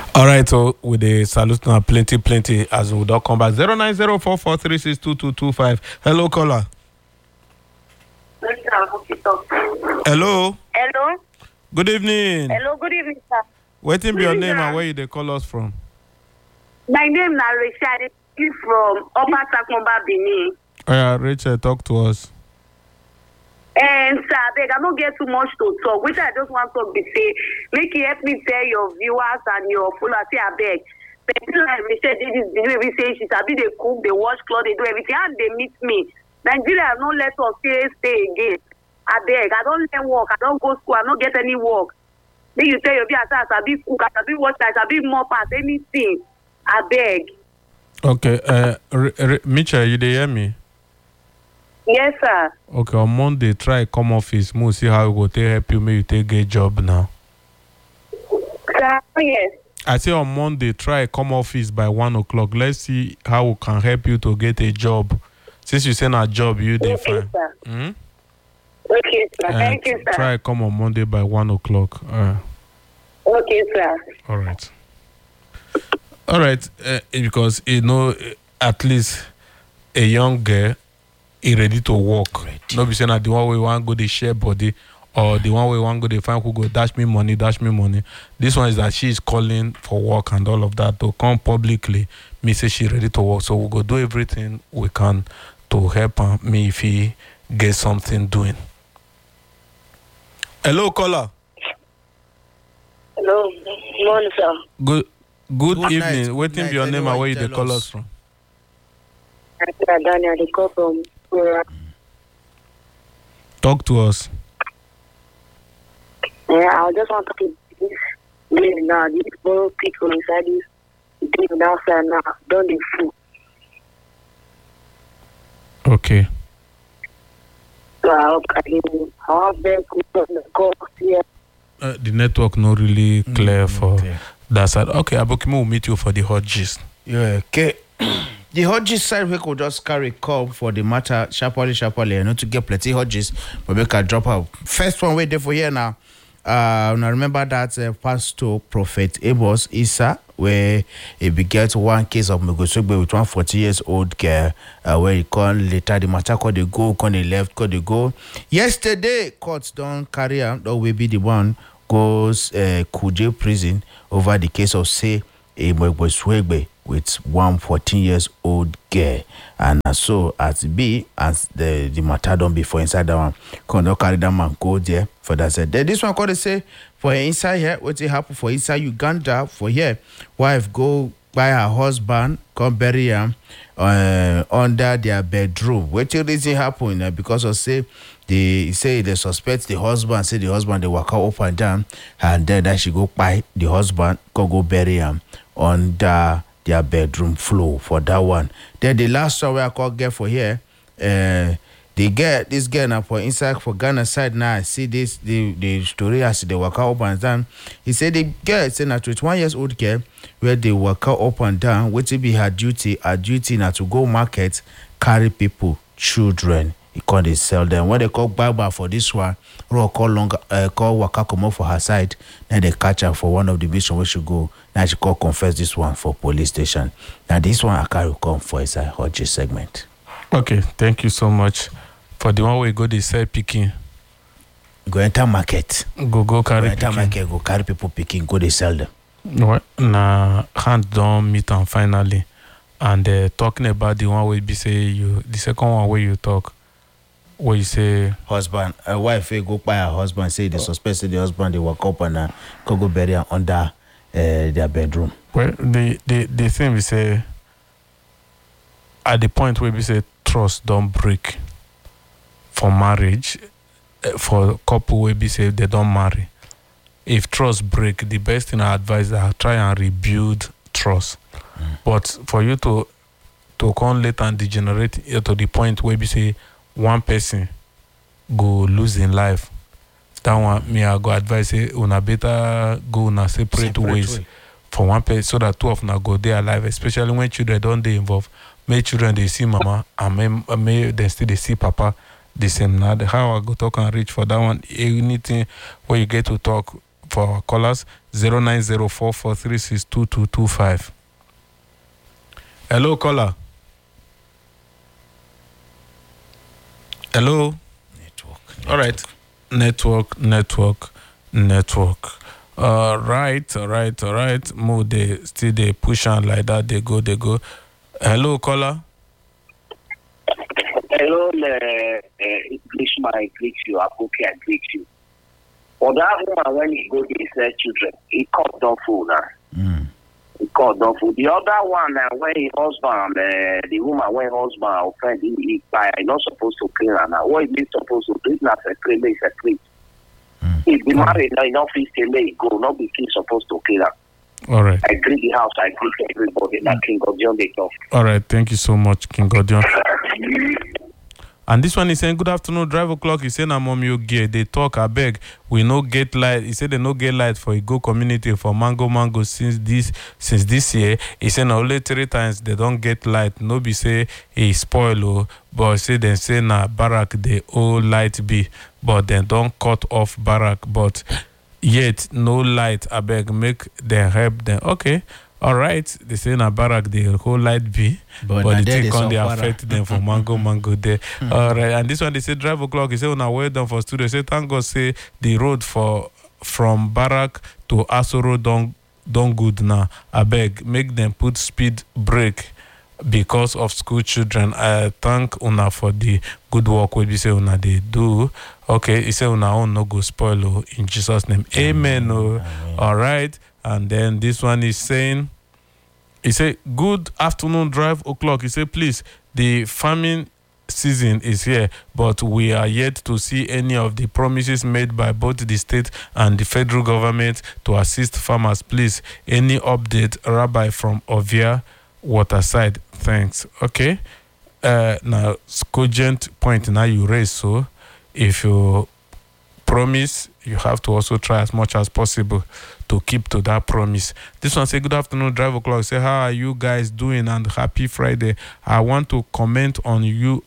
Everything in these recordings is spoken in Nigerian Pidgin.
All right, so with the salute now, plenty as we don't come back. 09044362225. Hello, caller. Hello. Hello. Good evening. Hello, good evening, sir. Waiting be your name and where they call us from. My name is Rachel from Upper Sakomba, Benin. Oh yeah, Rachel, talk to us. And sir, I don't get too much to talk. Which I just want to be say, make you help me tell your viewers and your followers. Say I beg. People like Rachel did this video. We say she's a bit they cook, they wash clothes, they do everything, and they meet me. Nigeria don't let us stay again. I beg. I don't let work. I don't go school. I don't get any work. Then you tell your viewers, I be cook, I be wash, I be mop, anything. I beg. Okay, Mitchell, you dey hear me? Yes, sir. Okay, on Monday, try come office. We'll see how we go take help you. Maybe you take a job now. Sir, yes. I say on Monday, try come office by 1 o'clock. Let's see how we can help you to get a job. Since you send a job, you dey fine. Sir. Okay, sir. Thank you, sir. Try come on Monday by 1 o'clock. Okay, sir. All right. Because at least a young girl is ready to work. Right. No be saying that the one way want go they share body or the one way want go they find who go dash me money. This one is that she is calling for work and all of that to come publicly. Me say she ready to work, so we go do everything we can to help me if he get something doing. Hello, caller. Hello, morning, sir. Good evening. Night. Waiting for your name and where you dey call us from. Daniel, they call from. Talk to us. Yeah, I just want to keep this name now. These borrow people inside this thing outside now. Don't they fool? Okay. So I hope I have them on the call here. The network not really clear for that side. Okay, Abokimu will meet you for the hot gist. Yeah, okay. The hot gist side we could just carry call for the matter sharply, not to get plenty hot gist, but we can drop out. First one wait there for here now. Now remember that Pastor Prophet Amos Issa, where he begat one case of Megosogbe with 140 years old girl, where he called later the matter called the go, called the left, called the go. Yesterday, courts don't carry out, or will be the one goes Kuje prison over the case of say a Megosogbe with 114 years old girl, and so as the matter don't be for inside that one, don't carry that man go there for that said. Then this one called to say for inside here, what it happen for inside Uganda for here, wife go by her husband, come bury him under their bedroom. What reason happen because of say they suspect the husband, say the husband they walk out up and down, and then that she go by the husband, go bury him under their bedroom floor for that one. Then the last story I call get for here, they get this girl now for inside for Ghana side now. I see this the story as they walk up and down. He said the girl say now 21 years old girl where they walk up and down, what be her duty? Her duty now to go market, carry people, children. He can't they sell them. When they call Baba for this one, or call Waka Komo for her side, then they catch her for one of the mission where she go. Now she call confess this one for police station. Now this one I carry come for inside hot gist segment. Okay, thank you so much. For the one we go they sell picking. Go enter market. Go carry enter market, go carry people picking, go they sell them. No, na hand don't meet and finally. And talking about the one where be say the second one where you talk. What you say? Husband, a wife go by her husband, say the suspect say the husband they walk up and go bury her under their bedroom. Well, the thing we say at the point where we say trust don't break for marriage, for couple where we say they don't marry. If trust break, the best thing I advise that try and rebuild trust. But for you to come later and degenerate to the point where we say one person go lose in life, that one me I go advise say una better go una separate ways for one person so that two of them go there alive, especially when children don't they involve. Make children they see mama and may they still they see papa the same. Now how I go talk and reach for that one. Anything where you get to talk for our callers 09044362225. Hello, caller. Hello. Network. All right. Network. All right. Move they still they push on like that. They go. Hello, caller. Hello, Englishman, I greet you. Apoke, I greet you. For that woman, when he go to his children, he caught down food now. He caught down food. The other one, when his husband, the woman, when husband offend, he not supposed to kill her now. What is he supposed to do? It's not a claim, it's a claim. If the married now, enough is to let it go, not be supposed to kill her. All right. I greet the house, I greet everybody. That King Godion they talk. All right. Thank you so much, King Godion. And this one is saying, good afternoon, drive o'clock. He said, I'm on your gear. They talk, I beg. We no get light. He said they no get light for a go community for mango since this year. He said only 3 times they don't get light. No be say he spoil, but say they say na barrack they all light be, but then don't cut off barrack. But yet no light. I beg make them help them. Okay. All right, they say na barrack the whole light be, but the thing can they affect them for mango there. All right, and this one they say drive o'clock. He say when I well done for studio. Say thank God say the road from barrack to Aso Road don't good now. I beg make them put speed brake because of school children. I thank una for the good work we be say una they do. Okay, he say una own no go spoil in Jesus' name. Amen. Amen. All right. And then this one is saying, he said, good afternoon, drive o'clock. He said, please, the farming season is here, but we are yet to see any of the promises made by both the state and the federal government to assist farmers. Please, any update, Rabbi from Ovia Waterside. Thanks. Okay. Now, cogent point now you raise, so if you promise, you have to also try as much as possible to keep to that promise. This one say, good afternoon, drive o'clock. Say, how are you guys doing? And happy Friday. I want to comment on you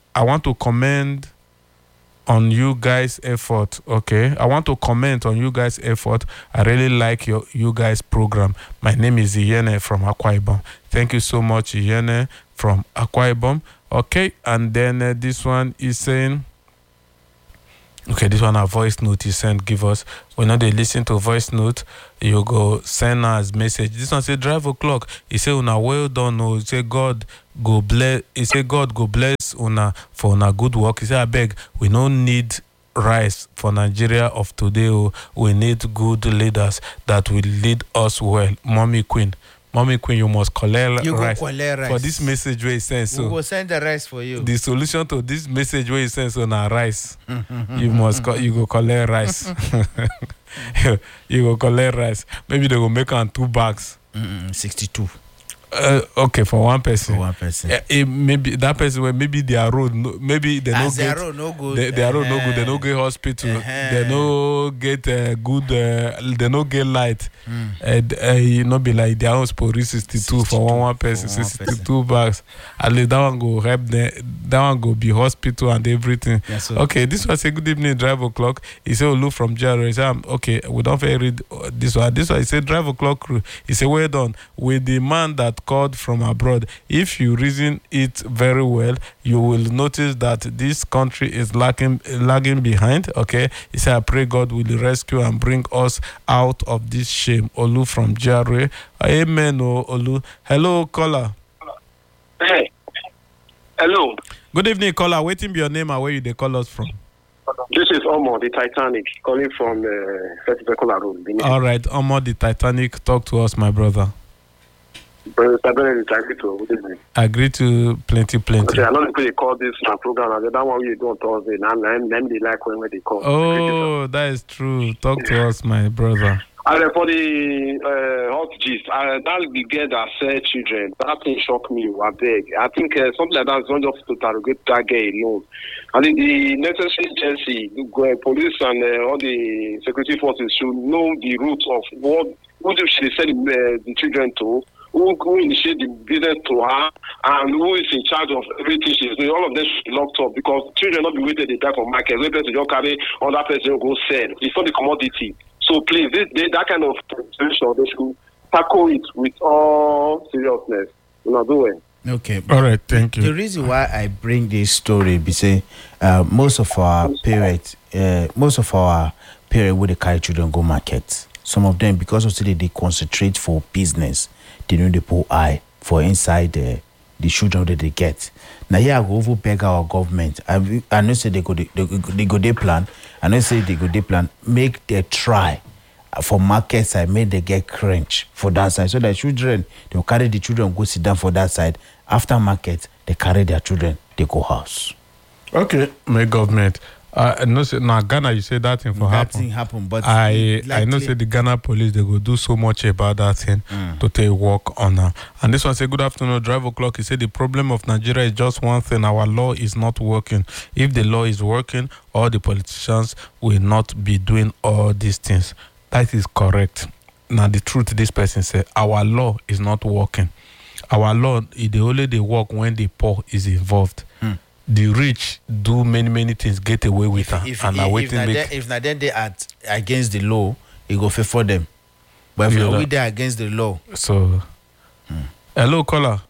guys' effort. Okay. I want to comment on you guys' effort. I really like you guys' program. My name is Iyene from Akwa Ibom. Thank you so much, Iyene from Akwa Ibom. Okay. And then this one is saying, okay, this one a voice note you send give us. When they listen to voice note, you go send us message. This one say drive o'clock. He say una well done. No, he say God go bless. He say God go bless una for una good work. He say I beg, we don't need rice for Nigeria of today. We need good leaders that will lead us well. Mommy Queen, you must collect rice. For this message where he sends. So we will send the rice for you. The solution to this message where he sends on our rice. You go collect rice. You go collect rice. Maybe they will make on 2 bags. 62. Okay, for one person. Maybe that person where maybe their road, maybe they don't get their road no good. Their road no good. They don't get hospital. They don't get good. They don't get light. Not be like their own for 62 for one person. 62 bags. At least that one go help them. That one go be hospital and everything. Yes, okay, this was a good evening. Drive o'clock. He said, "Look from Jaro." He said, "Okay, we don't read this one. This one." He said, "Drive o'clock crew." He said, "Well done with the man that called from abroad. If you reason it very well, you will notice that this country is lagging behind." Okay, he said, "I pray God will rescue and bring us out of this shame." Olu from Jare. Amen. Olu. Hello, caller. Hey. Hello. Good evening, caller. Waiting be your name and where you they call us from. This is Omo, the Titanic, calling from First Vehicle Road. All right, Omo, the Titanic. Talk to us, my brother. I agree to plenty. Okay, I know they call this program. That one we do on Thursday. And they like when they call. Oh, that is true. Talk to us, my brother. And for the hot gist, that the girl that said children, that thing shocked me. I beg. I think something like that is not just to target that girl alone. I think the necessary agency, the police and all the security forces should know the roots of who should they send the children to, who initiate the business to her, and who is in charge of everything she's doing. All of them should be locked up because children not be waiting the time for market. Wait person just carry other person go sell. It's not the commodity. So please, that kind of situation, they should tackle it with all seriousness. You know, do it. Okay. All right, thank you. The reason why I bring this story be say most of our parents would carry children go market. Some of them, because of they concentrate for business, they know they put eye for inside the children that they get. Now here I go over beg our government. I know say they go they plan. I know say they go they plan. Make they try for market side, make they get crunch for that side. So that children, they'll carry the children go sit down for that side. After market, they carry their children, they go house. Okay, my government. I know say now Ghana, you say that thing for That happen. thing happen, but I know say the Ghana police they go do so much about that thing to take work on her. And this one say good afternoon, Drive O'Clock. He said the problem of Nigeria is just one thing: our law is not working. If the law is working, all the politicians will not be doing all these things. That is correct. Now the truth, this person said our law is not working. Our law they work when the poor is involved. The rich do many things, get away with her. If they are against the law, it go favor them. But if they are against the law, so hello caller.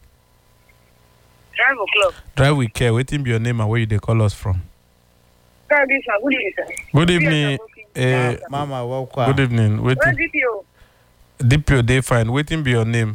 Drive O'Clock. Drive with care. Waiting be your name and where you they call us from. Good evening, sir. Good evening. Mama, welcome. Good evening. Where's Waiting. DPO? DPO they fine. Waiting be your name.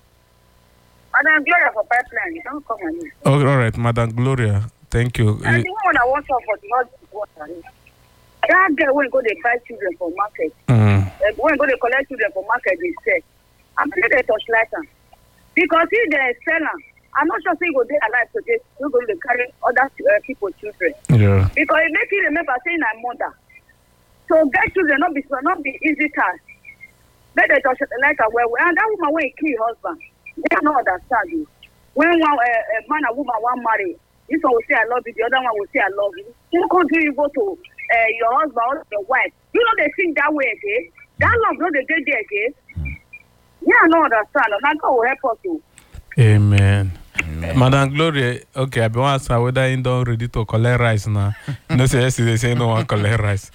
Madam Gloria for pipeline. You don't come on me. Oh, all right, Madam Gloria. Thank you. And the one I want for the water. That girl when go they buy children for market. When go they collect children for market, they say, I'm going to touch lighter. Because if they sell them, I'm not sure say go they alive today. We're going to carry other people's children. Yeah. Because it makes you remember saying I'm mother. So get children not be easy task. Let they touch lighter well. And that woman when he kill her husband. They don't understand you. When one a man and woman want marry, this one will say I love you, the other one will say I love you. You can't do you go to your husband or your wife. You know they think that way again. That love no they get there again. Yeah, I don't understand. And God will help us too. Amen. Madam Gloria, okay, I've been asking whether you don't ready to collect rice now. No, say yesterday say no one collect rice.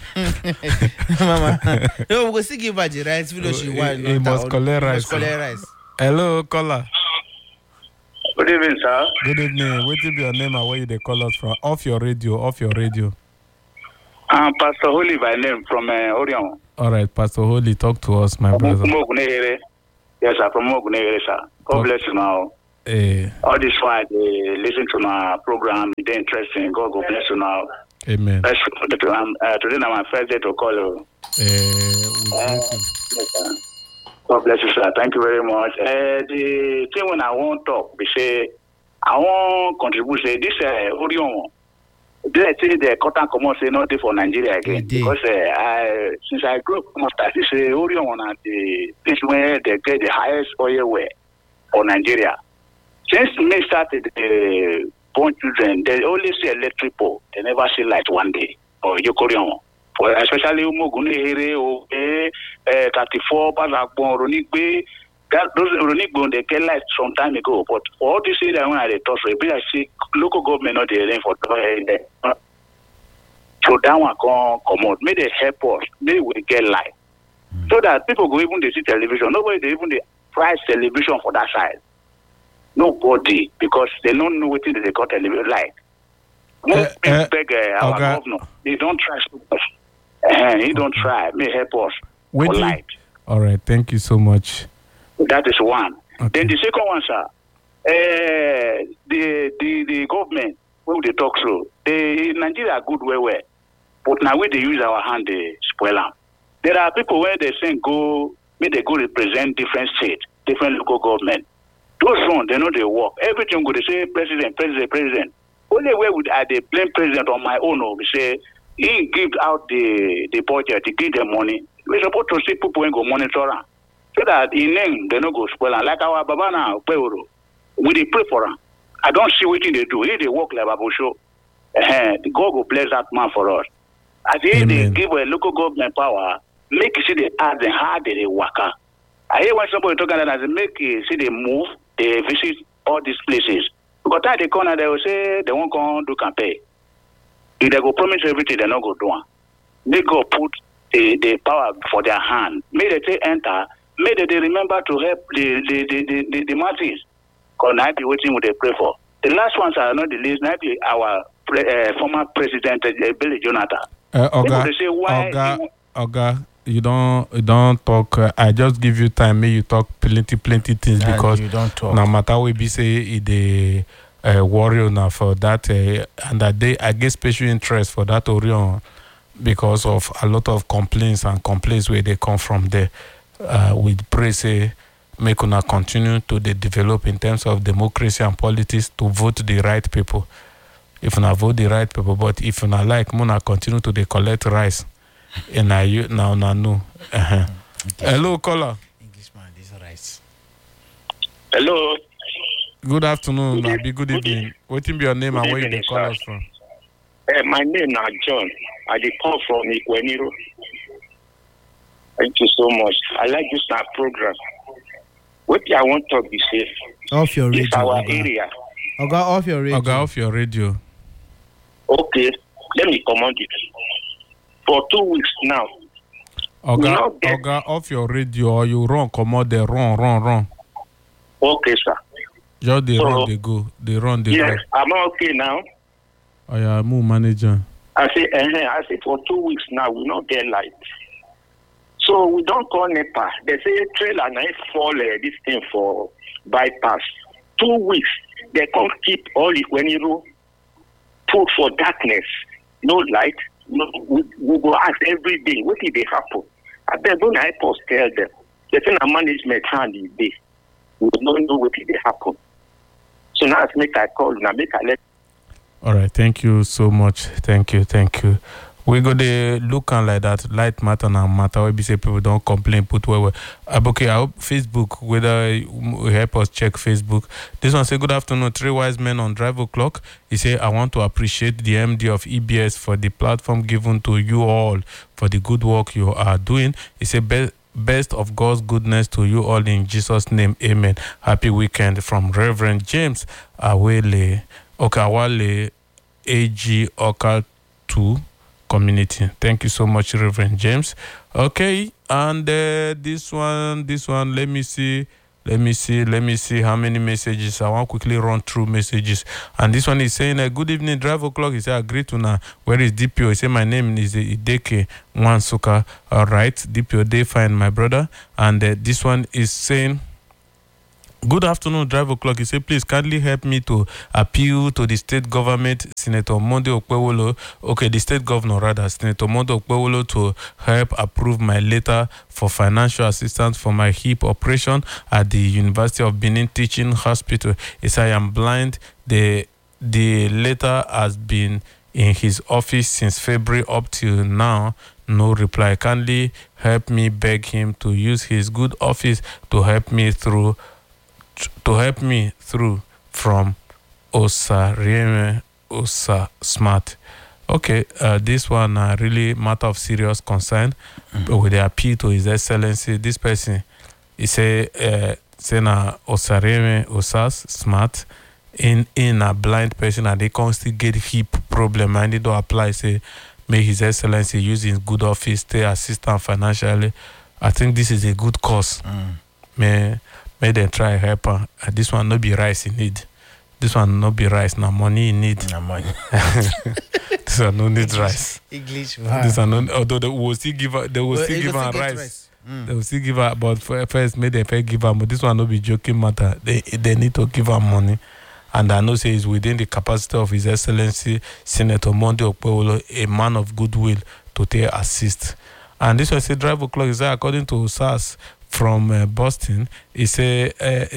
Mama, no, we go still give her the rice. He must collect rice. Hello, caller. Good evening, sir. Good evening. What will be your name and where you they call us from? Off your radio. I'm Pastor Holy by name from Orion. All right, Pastor Holy, talk to us, my brother. Yes, sir, from Mogunere, sir. God bless you now. All this while they listen to my program, they're interesting. God bless you now. Amen. Today now my first day to call you. Yes, sir. God bless you, sir. Thank you very much. The thing when I want to talk, we say I want contribute. Say this Orion. Let's say the cotton common say not for Nigeria again because since I grew up, this Orion at the place where they get the highest oil well for Nigeria. Since they started born children, they only see electric pole. They never see light one day. Or Yokorion. Especially Mogunere or 34 Bazakbon Ronikbe. Those Ronikbon they get light some time ago. But for all this area when I talk, I see local government not the rain for so that one come out. May they help us. May we get light. So that people go even they see television. Nobody they even they price television for that side. Nobody, because they don't know what they got television like. Beg our governor. They don't try so much. He don't try. May help us for light. All right, thank you so much. That is one. Okay. Then the second one, sir. The government who they talk through, Nigeria are good well, but now when they use our hand, they spoil them. There are people where they say go, may they go represent different states, different local government. Those ones, they know they work. Everything go, they say president. Only way would I they blame president on my own, we say he gives out the budget, he give them money. We're supposed to see people who go monitor them. So that in name they don't go spoil them. Like our Baba now, we they pray for them. I don't see what they do. They work like Babu Show. God will bless that man for us. As if they give a local government power, make you see the ads and how they work. I hear when somebody talking about that, make you see they move, they visit all these places. Because at the corner they will say they won't go do campaign. If they go promise everything, they're not go do it. They go put the power for their hand. May they enter. May they remember to help the masses. Because now be waiting what they pray for. The last ones are not the least. Now be our former president Billy Jonathan. Oga, you don't talk. I just give you time. May you talk plenty things and because you don't talk. No matter what we say, the warrior now for that and that day I get special interest for that Orion because of a lot of complaints where they come from there. We pray say make una continue to develop in terms of democracy and politics to vote the right people. If una vote the right people, but if una like, muna continue to collect rice. And now no. Okay. Hello, caller. Englishman, this rice. Hello. Good afternoon, good evening. What be your name and where you call us from? My name is John. I come from Ikweniro. Thank you so much. I like this program. What I want to be safe. Off your radio. It's our area. Oga, off your radio. Oga, off your radio. Okay, let me command it. For 2 weeks now. Oga, off your radio or you run, command the run. Okay, sir. Just they run, they go. They run, they yes, go. I'm okay now. Oh yeah, move manager. I say for 2 weeks now, we not get light. So we don't call NEPA. They say trailer and I fall this thing for bypass. 2 weeks, they can't keep all it when you put for darkness, no light. No, we go ask every day, what did they happen? I beg don't help us tell them. They say a management hand is there. We don't know what did they happen. So now it's make I call, now make I let. All right, thank you so much. Thank you. We go the look on like that. Light matter now matter. We be say people don't complain. Put where. Okay, I hope Facebook whether you help us check Facebook. This one say good afternoon. 3 wise men on Drive O'Clock. He say I want to appreciate the MD of EBS for the platform given to you all for the good work you are doing. He say best of God's goodness to you all in Jesus' name. Amen. Happy weekend from Reverend James Awele Okawale AG Oka 2 community. Thank you so much, Reverend James. Okay, and this one. Let me see how many messages. I want to quickly run through messages. And this one is saying, good evening, Drive O'Clock. He said, agree to now. Where is DPO? He said, my name is Ideke Wansuka. All right, DPO, they fine, my brother. And this one is saying, good afternoon, Drive O'Clock. He said, please kindly help me to appeal to the state government, Senator Monday Okpewolo. Okay, the state governor rather, Senator Monday Okpewolo, to help approve my letter for financial assistance for my hip operation at the University of Benin Teaching Hospital. He said, I am blind. The letter has been in his office since February up till now. No reply. Kindly help me beg him to use his good office to help me through from Osarieme Osa Smart. Okay, this one really matter of serious concern with the appeal to His Excellency. This person, he say na Osarieme Osa Smart in a blind person and they constantly get hip problem and they don't apply. Say may His Excellency use his good office, stay assistant financially. I think this is a good cause. May they try help her. This one no be rice in need. This one no be rice, na money in need. Na money. This one no need rice. English. This one no, although they will still give her, they will still give her rice. They will still give her, but first may they pay give her. But this one no be joking matter. They need to give her money, and I know say it's within the capacity of His Excellency Senator Monday Okpewolo, a man of goodwill, to take assist. And this was a Drive O'Clock. Is that according to SARS from Boston? It's a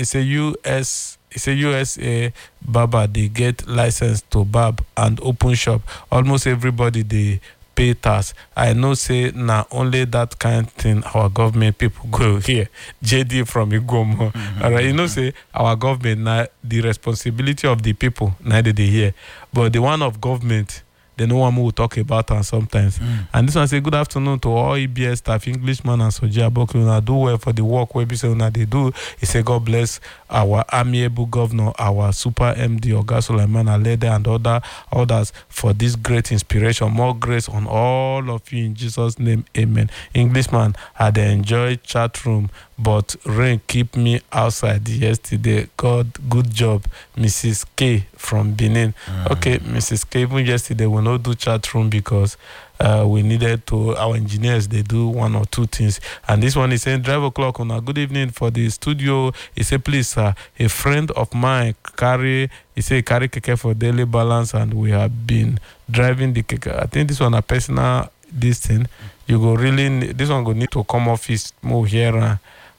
USA barber. They get license to barb and open shop. Almost everybody they pay tax. I know say now only that kind of thing our government people go here. JD from Igomo. All right, you know say our government now the responsibility of the people neither they hear, but the one of government they know what we will talk about and sometimes. And this one say good afternoon to all EBS staff, Englishman and Soji Aboki. Una do well for the work where say una they do. He say God bless our amiable governor, our super MD Oga Sulaiman Alede and others for this great inspiration. More grace on all of you in Jesus' name. Amen. Englishman, I enjoyed chat room, but rain keep me outside yesterday. God, good job, Mrs. K from Benin. Okay, Mrs. K, even yesterday we not do chat room because we needed to, our engineers, they do one or two things. And this one is saying, drive o'clock on a good evening for the studio. He said, please, sir, a friend of mine carry keke for daily balance, and we have been driving the keke. I think this one a personal this thing. You go really, this one go need to come office, move here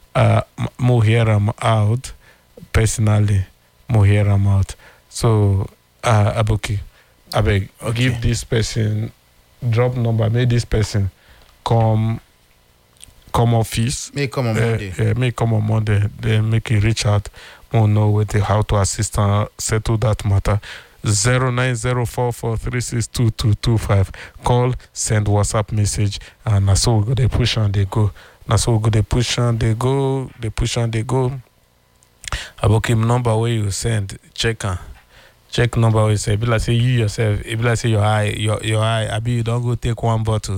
out, personally, move here out. So, Aboki, I beg, give this person drop number, make this person come office. May come on Monday. May come on Monday. Then make it reach out. More know how to assist and settle that matter. 09044362225. Call, send WhatsApp message, and that's so we go. They push and they go. That's so we go. They push and they go. They push and they go. About him number where you send, check number where you say. Be like say you yourself. It be like say your eye. Abi you don't go take one bottle.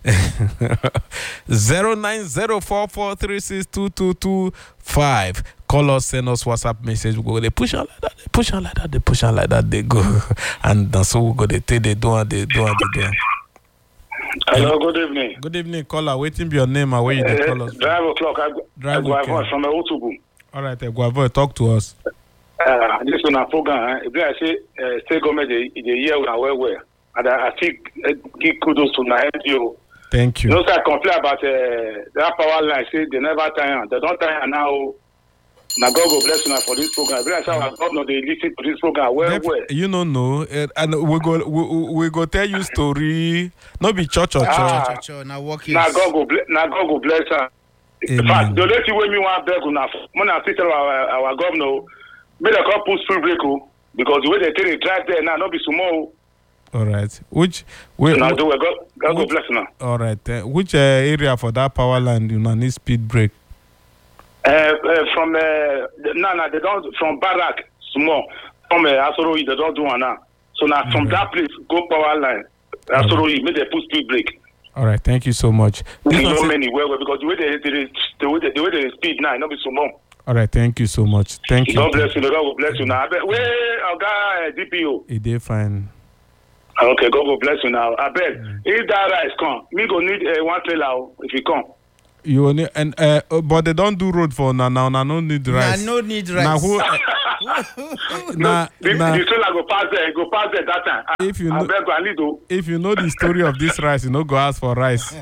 09044362225. Call us, send us WhatsApp message. We go. They push on like that. They push on like that. They push on like that. They go, and that's so we go. They take. They do and they do and they do. Hello, good evening. Good evening, caller. Waiting be your name and where you dey call us. Drive o'clock. Drive o'clock from Otubu. All right, Guavo, talk to us. This one a program. If I say state government, they hear well, and I think give kudos to my NGO. Thank you. No, sir, complain about that power line. Say they never tie. They don't tie now. Now God go bless you for this program. If I say our governor, they listen to this program well. You don't know, and we go tell you story. Not be church or church. Now working. Now God go bless her. In fact, the lady when me want beg una, when I tell our governor, make a couple free break because the way they take it drive there now, not be small. All right. God go bless now. All right. Which area for that power line you need speed break? From they don't from Barak small from Asoro they don't do one now. So now from that place go power line Asoro make they put speed break. All right, thank you so much. We know many well because the way they speed now, not be so long. All right, thank you so much. Thank you. God bless you. God will bless you now. Where our guy DPO? He did fine. Okay, God will bless you now. I beg. If that rice come, me go need one trailer if you come. You only and but they don't do road for now. Now no need rice. No need rice. Now who? The trailer go pass there. Go pass there that time. If you know, if you know the story of this rice, you know go ask for rice.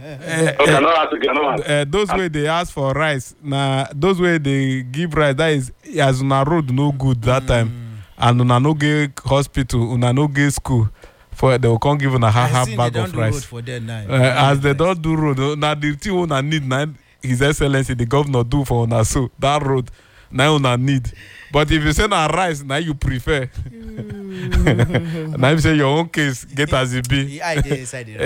Those way they ask for rice. Now those way they give rice. That is as una road no good that time, and una no get hospital, una no get school. For they will come give a half bag of rice. For now. As they don't do road, now the thing una need now His Excellency the governor do for una so that road now una need. But if you send a rice, now you prefer. Now you say your own case get as it be. Your idea,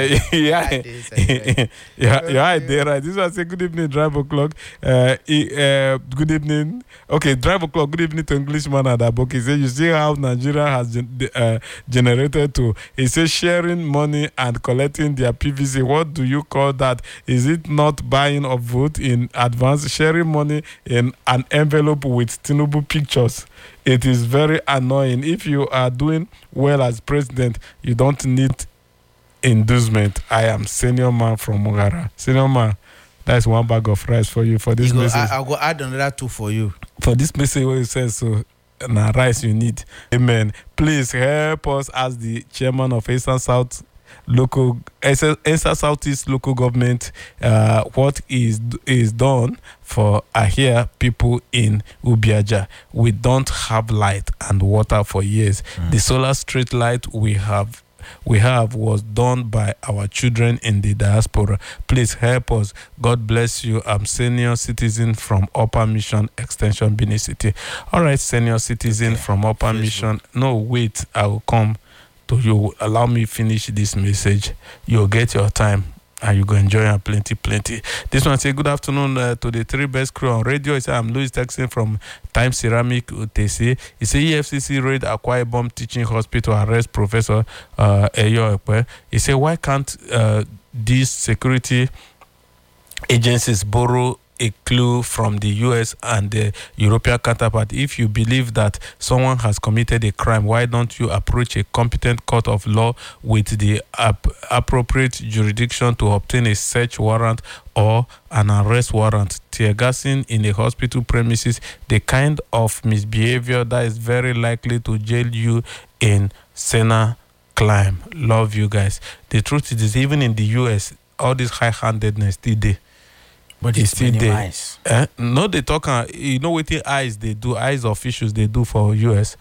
right. This was a good evening, drive o'clock. Good evening. Okay, drive o'clock. Good evening to Englishman at Aboki. He said, you see how Nigeria has generated to. He says sharing money and collecting their PVC. What do you call that? Is it not buying a vote in advance? Sharing money in an envelope with Tinubu pictures. It is very annoying. If you are doing well as president, you don't need inducement. I am senior man from Mugara. Senior man, that's one bag of rice for you for this message. I'll go add another two for you. For this message where you say so, now rice you need. Amen. Please help us as the chairman of Eastern Southeast local government. What is done for here people in Ubiaja? We don't have light and water for years. The solar street light we have was done by our children in the diaspora. Please help us. God bless you. I'm senior citizen from Upper Mission Extension, Benin City. All right, senior citizen from Upper Mission. No, wait, I will come. to you. Allow me finish this message. You'll get your time and you go enjoy and plenty. This one say good afternoon to the three best crew on radio. He say I'm Louis texting from Time Ceramic UTC. He say EFCC raid Akwa Ibom Teaching Hospital, arrest Professor Eyo Ekpe. He say why can't these security agencies borrow a clue from the US and the European counterpart? If you believe that someone has committed a crime, why don't you approach a competent court of law with the appropriate jurisdiction to obtain a search warrant or an arrest warrant? Tear gassing in a hospital premises, the kind of misbehavior that is very likely to jail you in Sena climb. Love you guys. The truth is, even in the US, all this high-handedness still there. But it's still there. No, they talk. You know what the eyes they do? Eyes officials they do for US.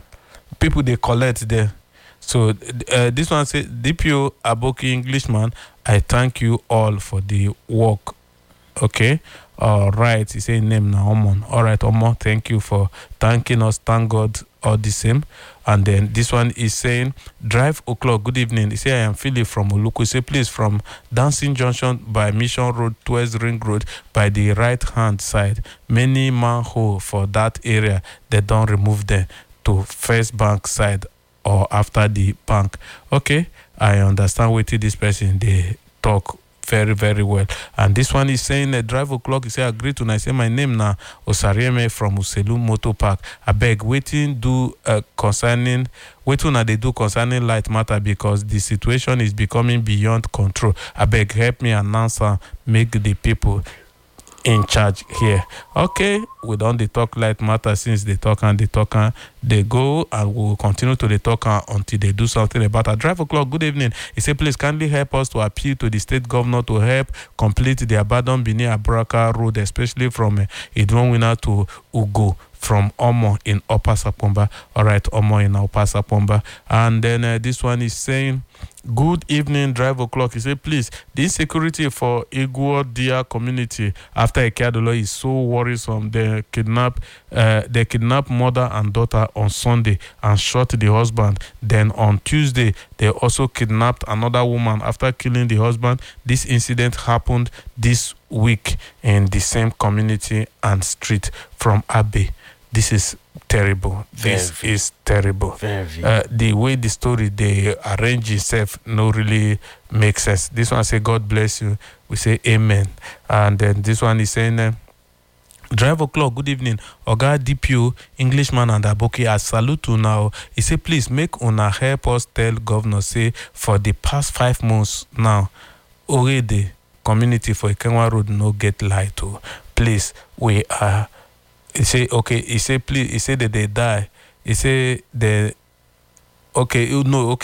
People they collect there. So this one says, DPO Aboki Englishman, I thank you all for the work. Okay. All right. He say name now, Omon. All right, Omon. Thank you for thanking us. Thank God. All the same. And then this one is saying, Drive O'Clock, good evening. He say, I am Philip from Oluku. He say, please, from Dancing Junction by Mission Road towards Ring Road by the right hand side, many manhole for that area, they don't remove them to First Bank side or after the bank. Okay, I understand what this person they talk very, very well. And this one is saying Drive O'Clock. He say, agree to. I say my name now Osarieme from Uselu Motor Park. I beg waiting do concerning waiting they do concerning light matter because the situation is becoming beyond control. I beg help me announce make the people in charge here. Okay, we don't they talk light matter since they talk and they go, and we will continue to the talk until they do something about it. Drive O'Clock, good evening. He said, please kindly help us to appeal to the state governor to help complete the abandoned Bini Abraka road, especially from Idron Winner to Ugo from Omo in Upper Sapomba. All right, Omo in Upper Sapomba. And then this one is saying, good evening, Drive O'Clock. He said, please, the insecurity for Igbo Dia community after Ekeadolo is so worrisome. They kidnapped mother and daughter on Sunday and shot the husband. Then on Tuesday, they also kidnapped another woman after killing the husband. This incident happened this week in the same community and street from Abbey. This is terrible. This is terrible. The way the story they arrange itself no really makes sense. This one say God bless you. We say amen. And then this one is saying Drive O'Clock, good evening. Oga DPO, Englishman and Aboki, I salute you now. He say please make una help us tell governor say for the past 5 months now already community for Ikenwa Road no get light to. Please, we are. He say okay. He say please. He say that they die. He say they okay. No okay.